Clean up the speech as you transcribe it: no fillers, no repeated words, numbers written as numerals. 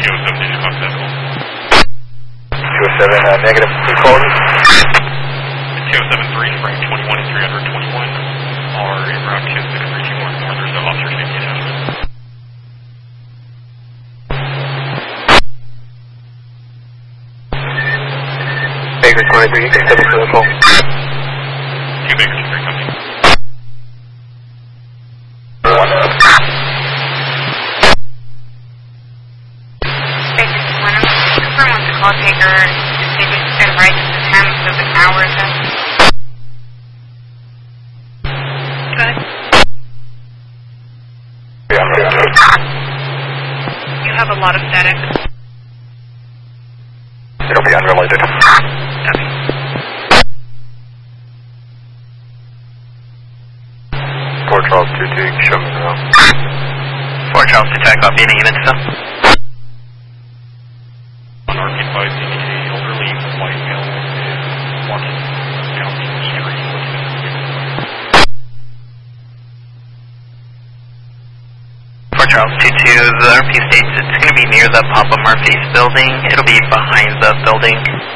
207, did you copy that call? 207, negative, who called it? 207-3, frame 21 and 321 are in route 26321 north. There's no officer safety attachment. Baker 23, you can step into the call. 2 Baker 23 coming. Call taker, they just been right to the time of an hour ago. Good. You have a lot of static. It'll be unrelated. Okay. Fort Charles 2-2, show me now. Fort Charles 2, tag off, any units still? Unoccupied CBT, elderly, white male is walking down the street. Fort Charles 2-2, the RP states it's going to be near the Papa Murphy's building. It'll be behind the building.